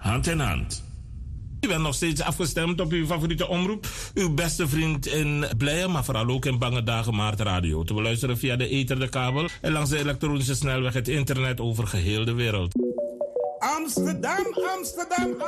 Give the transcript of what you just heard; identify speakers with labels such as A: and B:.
A: hand in hand. U bent nog steeds afgestemd op uw favoriete omroep. Uw beste vriend in Blije, maar vooral ook in Bange Dagen Maart Radio. Te beluisteren via de ether, de kabel en langs de elektronische snelweg het internet over geheel de wereld.
B: Amsterdam, Amsterdam,